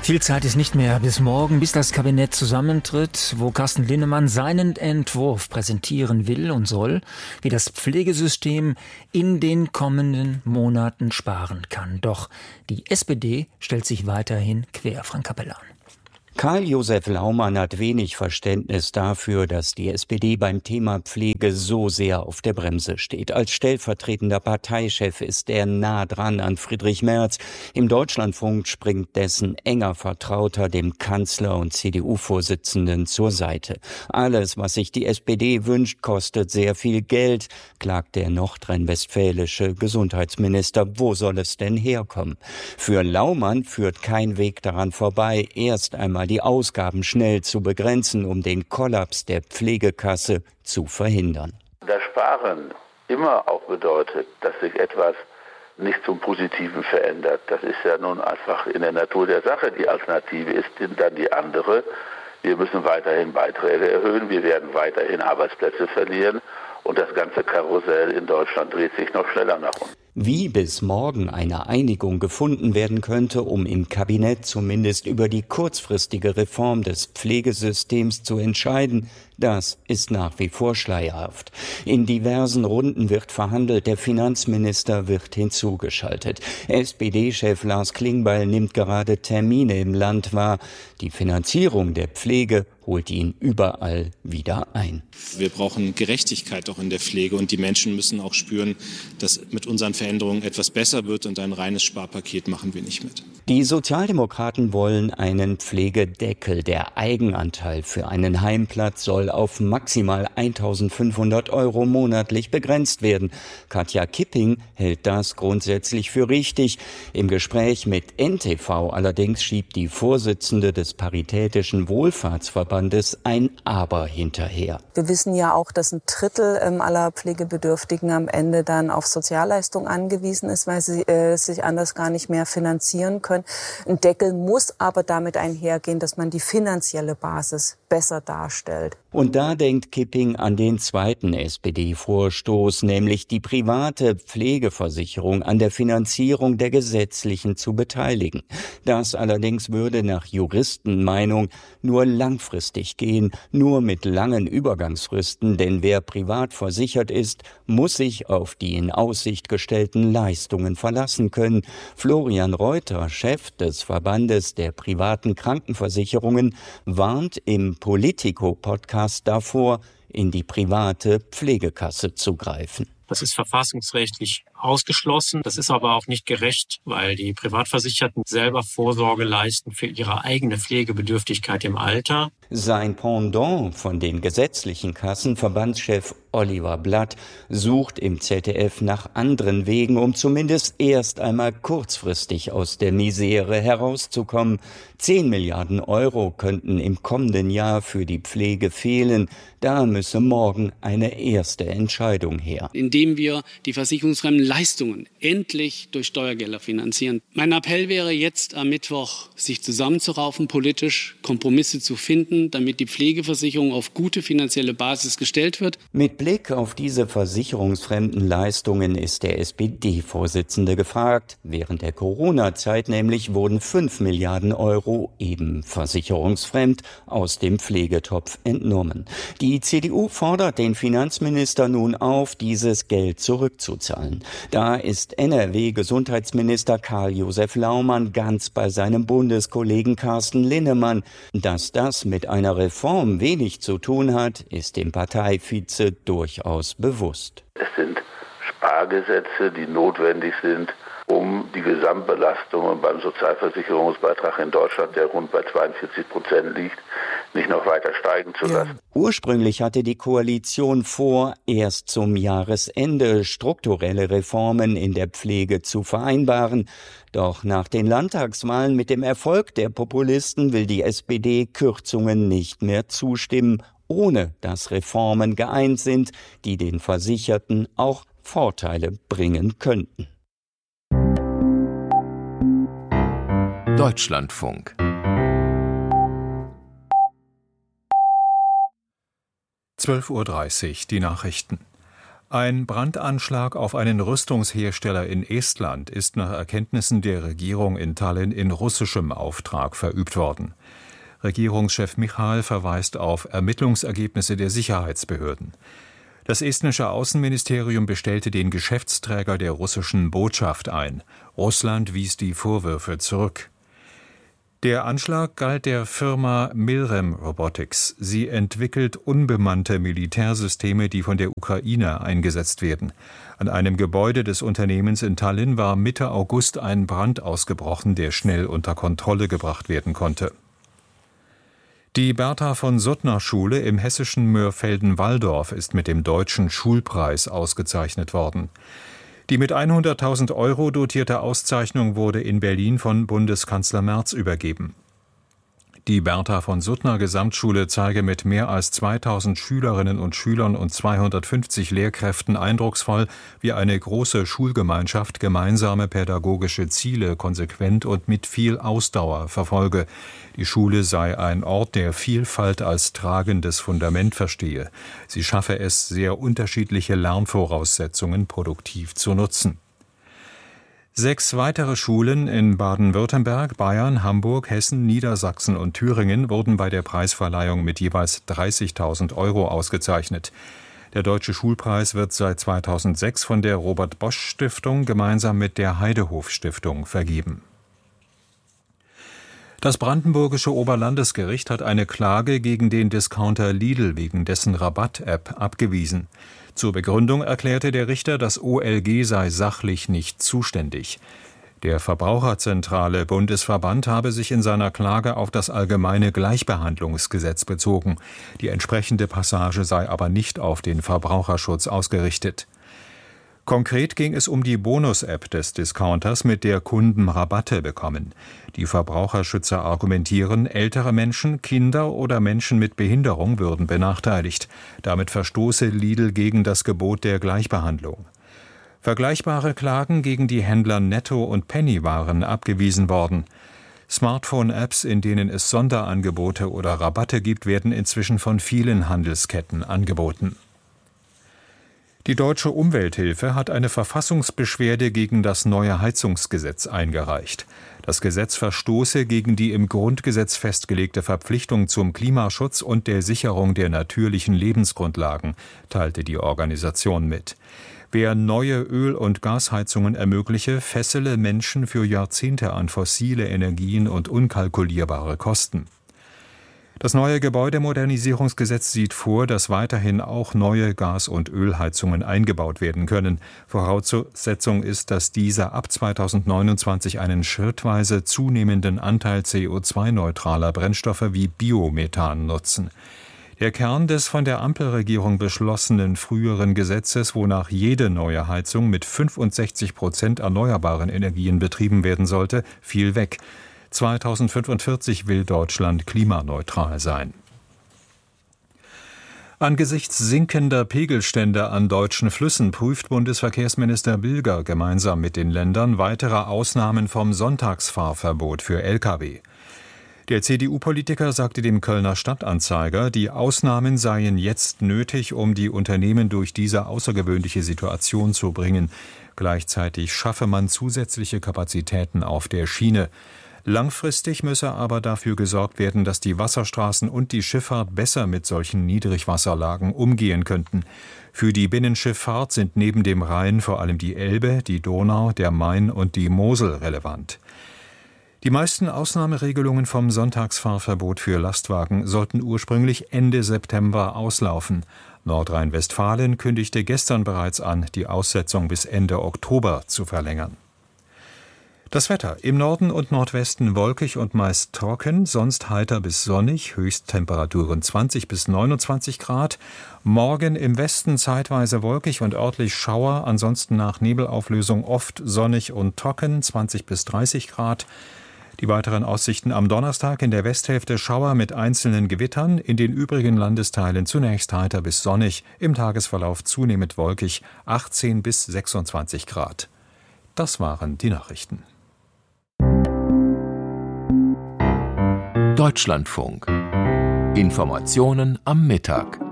Viel Zeit ist nicht mehr bis morgen, bis das Kabinett zusammentritt, wo Carsten Linnemann seinen Entwurf präsentieren will und soll, wie das Pflegesystem in den kommenden Monaten sparen kann. Doch die SPD stellt sich weiterhin quer. Frank Capellan. Karl-Josef Laumann hat wenig Verständnis dafür, dass die SPD beim Thema Pflege so sehr auf der Bremse steht. Als stellvertretender Parteichef ist er nah dran an Friedrich Merz. Im Deutschlandfunk springt dessen enger Vertrauter dem Kanzler und CDU-Vorsitzenden zur Seite. Alles, was sich die SPD wünscht, kostet sehr viel Geld, klagt der nordrhein-westfälische Gesundheitsminister. Wo soll es denn herkommen? Für Laumann führt kein Weg daran vorbei, erst einmal die Ausgaben schnell zu begrenzen, um den Kollaps der Pflegekasse zu verhindern. Das Sparen immer auch bedeutet, dass sich etwas nicht zum Positiven verändert. Das ist ja nun einfach in der Natur der Sache. Die Alternative ist dann die andere. Wir müssen weiterhin Beiträge erhöhen, wir werden weiterhin Arbeitsplätze verlieren und das ganze Karussell in Deutschland dreht sich noch schneller nach unten. Wie bis morgen eine Einigung gefunden werden könnte, um im Kabinett zumindest über die kurzfristige Reform des Pflegesystems zu entscheiden, das ist nach wie vor schleierhaft. In diversen Runden wird verhandelt, der Finanzminister wird hinzugeschaltet. SPD-Chef Lars Klingbeil nimmt gerade Termine im Land wahr. Die Finanzierung der Pflege holt ihn überall wieder ein. Wir brauchen Gerechtigkeit auch in der Pflege und die Menschen müssen auch spüren, dass mit unseren Veränderungen etwas besser wird und ein reines Sparpaket machen wir nicht mit. Die Sozialdemokraten wollen einen Pflegedeckel. Der Eigenanteil für einen Heimplatz soll auf maximal 1.500 € monatlich begrenzt werden. Katja Kipping hält das grundsätzlich für richtig. Im Gespräch mit NTV allerdings schiebt die Vorsitzende des Paritätischen Wohlfahrtsverbandes ein Aber hinterher. Wir wissen ja auch, dass ein Drittel aller Pflegebedürftigen am Ende dann auf Sozialleistungen angewiesen ist, weil sie sich anders gar nicht mehr finanzieren können. Ein Deckel muss aber damit einhergehen, dass man die finanzielle Basis besser darstellt. Und da denkt Kipping an den zweiten SPD-Vorstoß, nämlich die private Pflegeversicherung an der Finanzierung der gesetzlichen zu beteiligen. Das allerdings würde nach Juristenmeinung nur langfristig gehen, nur mit langen Übergangsfristen, denn wer privat versichert ist, muss sich auf die in Aussicht gestellten Leistungen verlassen können. Florian Reuter, Chef des Verbandes der privaten Krankenversicherungen, warnt im Politico-Podcast davor, in die private Pflegekasse zu greifen. Das ist verfassungsrechtlich ausgeschlossen. Das ist aber auch nicht gerecht, weil die Privatversicherten selber Vorsorge leisten für ihre eigene Pflegebedürftigkeit im Alter. Sein Pendant von den gesetzlichen Kassen, Verbandschef Oliver Blatt, sucht im ZDF nach anderen Wegen, um zumindest erst einmal kurzfristig aus der Misere herauszukommen. 10 Milliarden € könnten im kommenden Jahr für die Pflege fehlen. Da müsse morgen eine erste Entscheidung her. Indem wir die versicherungsfremden Leistungen endlich durch Steuergelder finanzieren. Mein Appell wäre jetzt am Mittwoch, sich zusammenzuraufen, politisch Kompromisse zu finden, damit die Pflegeversicherung auf gute finanzielle Basis gestellt wird. Mit Blick auf diese versicherungsfremden Leistungen ist der SPD-Vorsitzende gefragt. Während der Corona-Zeit nämlich wurden 5 Milliarden € eben versicherungsfremd aus dem Pflegetopf entnommen. Die CDU fordert den Finanzminister nun auf, dieses Geld zurückzuzahlen. Da ist NRW-Gesundheitsminister Karl-Josef Laumann ganz bei seinem Bundeskollegen Carsten Linnemann. Dass das mit einer Reform wenig zu tun hat, ist dem Parteivize durchaus bewusst. Es sind Spargesetze, die notwendig sind, um die Gesamtbelastung beim Sozialversicherungsbeitrag in Deutschland, der rund bei 42% liegt, nicht noch weiter steigen zu lassen. Ursprünglich hatte die Koalition vor, erst zum Jahresende strukturelle Reformen in der Pflege zu vereinbaren. Doch nach den Landtagswahlen mit dem Erfolg der Populisten will die SPD Kürzungen nicht mehr zustimmen, ohne dass Reformen geeint sind, die den Versicherten auch Vorteile bringen könnten. Deutschlandfunk. 12:30 Uhr, die Nachrichten. Ein Brandanschlag auf einen Rüstungshersteller in Estland ist nach Erkenntnissen der Regierung in Tallinn in russischem Auftrag verübt worden. Regierungschef Michal verweist auf Ermittlungsergebnisse der Sicherheitsbehörden. Das estnische Außenministerium bestellte den Geschäftsträger der russischen Botschaft ein. Russland wies die Vorwürfe zurück. Der Anschlag galt der Firma Milrem Robotics. Sie entwickelt unbemannte Militärsysteme, die von der Ukraine eingesetzt werden. An einem Gebäude des Unternehmens in Tallinn war Mitte August ein Brand ausgebrochen, der schnell unter Kontrolle gebracht werden konnte. Die Bertha-von-Suttner-Schule im hessischen Mörfelden-Walldorf ist mit dem Deutschen Schulpreis ausgezeichnet worden. Die mit 100.000 € dotierte Auszeichnung wurde in Berlin von Bundeskanzler Merz übergeben. Die Bertha-von-Suttner-Gesamtschule zeige mit mehr als 2.000 Schülerinnen und Schülern und 250 Lehrkräften eindrucksvoll, wie eine große Schulgemeinschaft gemeinsame pädagogische Ziele konsequent und mit viel Ausdauer verfolge. Die Schule sei ein Ort, der Vielfalt als tragendes Fundament verstehe. Sie schaffe es, sehr unterschiedliche Lernvoraussetzungen produktiv zu nutzen. 6 weitere Schulen in Baden-Württemberg, Bayern, Hamburg, Hessen, Niedersachsen und Thüringen wurden bei der Preisverleihung mit jeweils 30.000 € ausgezeichnet. Der Deutsche Schulpreis wird seit 2006 von der Robert-Bosch-Stiftung gemeinsam mit der Heidehof-Stiftung vergeben. Das brandenburgische Oberlandesgericht hat eine Klage gegen den Discounter Lidl wegen dessen Rabatt-App abgewiesen. Zur Begründung erklärte der Richter, das OLG sei sachlich nicht zuständig. Der Verbraucherzentrale Bundesverband habe sich in seiner Klage auf das allgemeine Gleichbehandlungsgesetz bezogen. Die entsprechende Passage sei aber nicht auf den Verbraucherschutz ausgerichtet. Konkret ging es um die Bonus-App des Discounters, mit der Kunden Rabatte bekommen. Die Verbraucherschützer argumentieren, ältere Menschen, Kinder oder Menschen mit Behinderung würden benachteiligt. Damit verstoße Lidl gegen das Gebot der Gleichbehandlung. Vergleichbare Klagen gegen die Händler Netto und Penny waren abgewiesen worden. Smartphone-Apps, in denen es Sonderangebote oder Rabatte gibt, werden inzwischen von vielen Handelsketten angeboten. Die Deutsche Umwelthilfe hat eine Verfassungsbeschwerde gegen das neue Heizungsgesetz eingereicht. Das Gesetz verstoße gegen die im Grundgesetz festgelegte Verpflichtung zum Klimaschutz und der Sicherung der natürlichen Lebensgrundlagen, teilte die Organisation mit. Wer neue Öl- und Gasheizungen ermögliche, fessele Menschen für Jahrzehnte an fossile Energien und unkalkulierbare Kosten. Das neue Gebäudemodernisierungsgesetz sieht vor, dass weiterhin auch neue Gas- und Ölheizungen eingebaut werden können. Voraussetzung ist, dass diese ab 2029 einen schrittweise zunehmenden Anteil CO2-neutraler Brennstoffe wie Biomethan nutzen. Der Kern des von der Ampelregierung beschlossenen früheren Gesetzes, wonach jede neue Heizung mit 65% erneuerbaren Energien betrieben werden sollte, fiel weg. 2045 will Deutschland klimaneutral sein. Angesichts sinkender Pegelstände an deutschen Flüssen prüft Bundesverkehrsminister Bilger gemeinsam mit den Ländern weitere Ausnahmen vom Sonntagsfahrverbot für Lkw. Der CDU-Politiker sagte dem Kölner Stadtanzeiger, die Ausnahmen seien jetzt nötig, um die Unternehmen durch diese außergewöhnliche Situation zu bringen. Gleichzeitig schaffe man zusätzliche Kapazitäten auf der Schiene. Langfristig müsse aber dafür gesorgt werden, dass die Wasserstraßen und die Schifffahrt besser mit solchen Niedrigwasserlagen umgehen könnten. Für die Binnenschifffahrt sind neben dem Rhein vor allem die Elbe, die Donau, der Main und die Mosel relevant. Die meisten Ausnahmeregelungen vom Sonntagsfahrverbot für Lastwagen sollten ursprünglich Ende September auslaufen. Nordrhein-Westfalen kündigte gestern bereits an, die Aussetzung bis Ende Oktober zu verlängern. Das Wetter: im Norden und Nordwesten wolkig und meist trocken, sonst heiter bis sonnig, Höchsttemperaturen 20 bis 29 Grad. Morgen im Westen zeitweise wolkig und örtlich Schauer, ansonsten nach Nebelauflösung oft sonnig und trocken, 20 bis 30 Grad. Die weiteren Aussichten: am Donnerstag in der Westhälfte Schauer mit einzelnen Gewittern, in den übrigen Landesteilen zunächst heiter bis sonnig, im Tagesverlauf zunehmend wolkig, 18 bis 26 Grad. Das waren die Nachrichten. Deutschlandfunk. Informationen am Mittag.